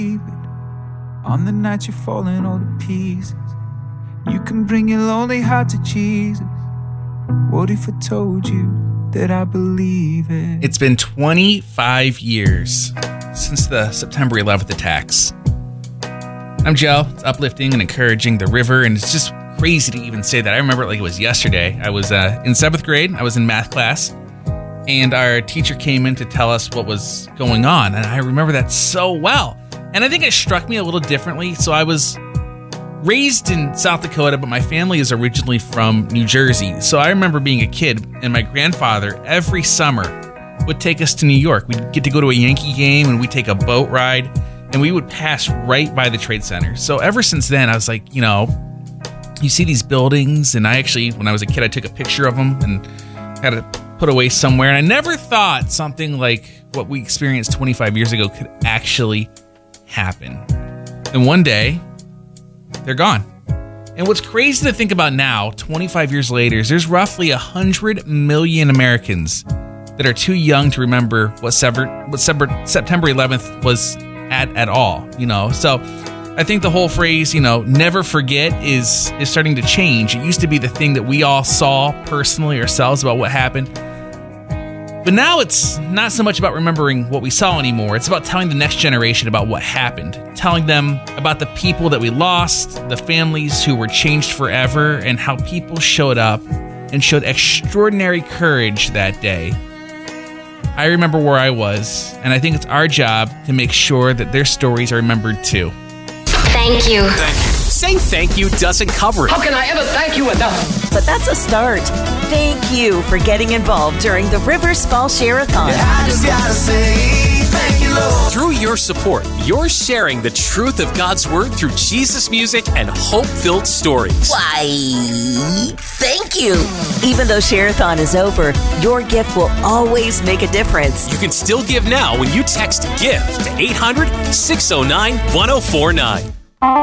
On the night you're falling all to pieces, you can bring your lonely heart to Jesus. What if I told you that I believe it? It's been 25 years since the September 11th attacks. I'm Joe. It's uplifting and encouraging the river, and it's just crazy to even say that. I remember it like it was yesterday. I was in 7th grade. I was in math class, and our teacher came in to tell us what was going on, and I remember that so well. And I think it struck me a little differently. So I was raised in South Dakota, but my family is originally from New Jersey. So I remember being a kid, and my grandfather every summer would take us to New York. We'd get to go to a Yankee game, and we'd take a boat ride, and we would pass right by the Trade Center. So ever since then, I was like, you know, you see these buildings, and I actually, when I was a kid, I took a picture of them and had it put away somewhere. And I never thought something like what we experienced 25 years ago could actually happen. And one day, they're gone. And what's crazy to think about now, 25 years later, is there's roughly 100 million Americans that are too young to remember what September 11th was at all, you know? So I think the whole phrase, you know, never forget is starting to change. It used to be the thing that we all saw personally ourselves about what happened. But now it's not so much about remembering what we saw anymore. It's about telling the next generation about what happened, telling them about the people that we lost, the families who were changed forever, and how people showed up and showed extraordinary courage that day. I remember where I was, and I think it's our job to make sure that their stories are remembered too. Thank you. Thank you. Saying thank you doesn't cover it. How can I ever thank you enough? But that's a start. Thank you for getting involved during the Rivers Fall Share-a-thon. I just gotta say thank you, Lord. Through your support, you're sharing the truth of God's Word through Jesus music and hope-filled stories. Why, thank you. Even though Share-a-thon is over, your gift will always make a difference. You can still give now when you text GIFT to 800-609-1049.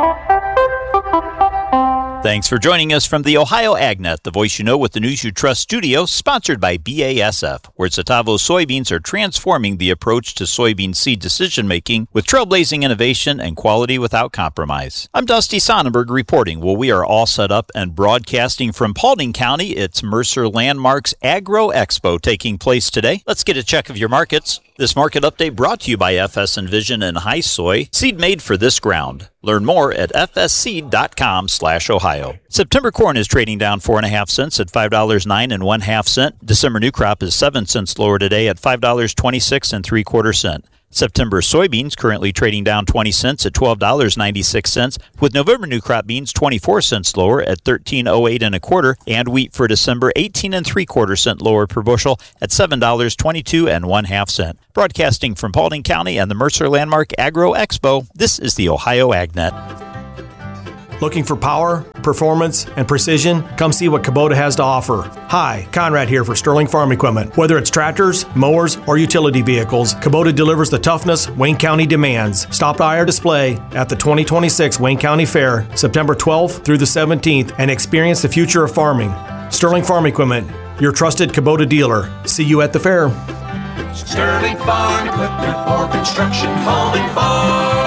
Thanks for joining us from the Ohio AgNet, the voice you know with the news you trust studio, sponsored by BASF, where Sotavo soybeans are transforming the approach to soybean seed decision-making with trailblazing innovation and quality without compromise. I'm Dusty Sonnenberg reporting. Well, we are all set up and broadcasting from Paulding County. It's Mercer Landmark's Agro Expo taking place today. Let's get a check of your markets. This market update brought to you by FS Envision and High Soy, seed made for this ground. Learn more at fsseed.com/Ohio. September corn is trading down 4.5 cents at $5.09 1/2. December new crop is 7 cents lower today at $5.26 3/4. September soybeans currently trading down 20 cents at $12.96, with November new crop beans 24 cents lower at $13.08 1/4, and wheat for December 18 3/4 lower per bushel at $7.22 1/2. Broadcasting from Paulding County and the Mercer Landmark Agro Expo, this is the Ohio AgNet. Looking for power, performance, and precision? Come see what Kubota has to offer. Hi, Conrad here for Sterling Farm Equipment. Whether it's tractors, mowers, or utility vehicles, Kubota delivers the toughness Wayne County demands. Stop by our display at the 2026 Wayne County Fair, September 12th through the 17th, and experience the future of farming. Sterling Farm Equipment, your trusted Kubota dealer. See you at the fair. Sterling Farm Equipment for construction, home, and farm.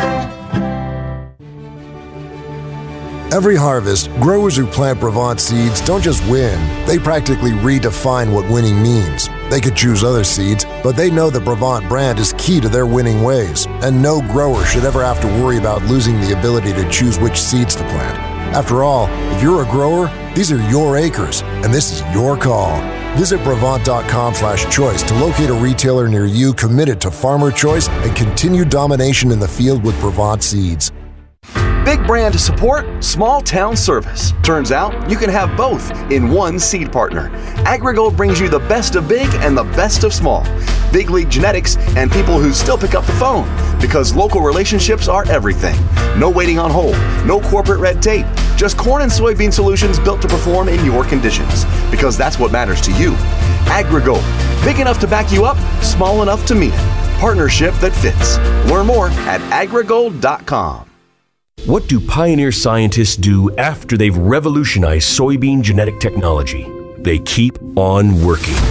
Every harvest, growers who plant Brevant seeds don't just win, they practically redefine what winning means. They could choose other seeds, but they know the Brevant brand is key to their winning ways, and no grower should ever have to worry about losing the ability to choose which seeds to plant. After all, if you're a grower, these are your acres, and this is your call. Visit Brevant.com/choice to locate a retailer near you committed to farmer choice and continued domination in the field with Brevant seeds. Big brand support, small town service. Turns out you can have both in one seed partner. AgriGold brings you the best of big and the best of small. Big league genetics and people who still pick up the phone, because local relationships are everything. No waiting on hold, no corporate red tape, just corn and soybean solutions built to perform in your conditions, because that's what matters to you. AgriGold, big enough to back you up, small enough to meet it. Partnership that fits. Learn more at agrigold.com. What do pioneer scientists do after they've revolutionized soybean genetic technology? They keep on working.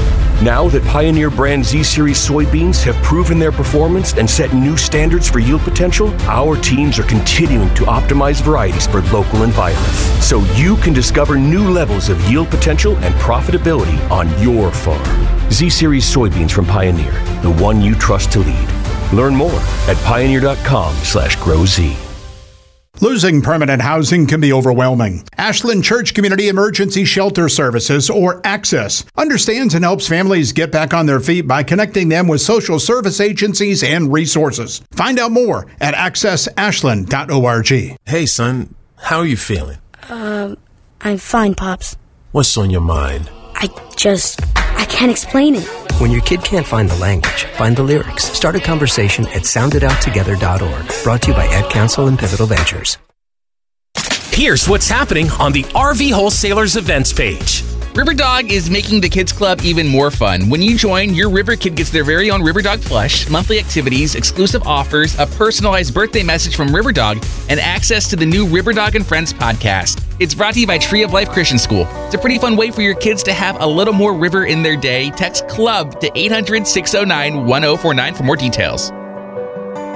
Now that Pioneer brand Z-Series soybeans have proven their performance and set new standards for yield potential, our teams are continuing to optimize varieties for local environments, so you can discover new levels of yield potential and profitability on your farm. Z-Series soybeans from Pioneer, the one you trust to lead. Learn more at pioneer.com/growz. Losing permanent housing can be overwhelming. Ashland Church Community Emergency Shelter Services, or ACCESS, understands and helps families get back on their feet by connecting them with social service agencies and resources. Find out more at accessashland.org. Hey, son, how are you feeling? I'm fine, Pops. What's on your mind? I can't explain it. When your kid can't find the language, find the lyrics. Start a conversation at sounditouttogether.org. Brought to you by Ad Council and Pivotal Ventures. Here's what's happening on the RV Wholesalers events page. Riverdog is making the Kids Club even more fun. When you join, your River Kid gets their very own Riverdog plush, monthly activities, exclusive offers, a personalized birthday message from Riverdog, and access to the new Riverdog and Friends podcast. It's brought to you by Tree of Life Christian School. It's a pretty fun way for your kids to have a little more river in their day. Text CLUB to 800-609-1049 for more details.